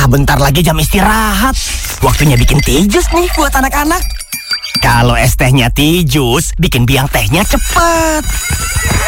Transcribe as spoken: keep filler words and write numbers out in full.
Ah, bentar lagi jam istirahat. Waktunya bikin teh jus nih buat anak-anak. Kalau es tehnya teh jus, bikin biang tehnya cepet.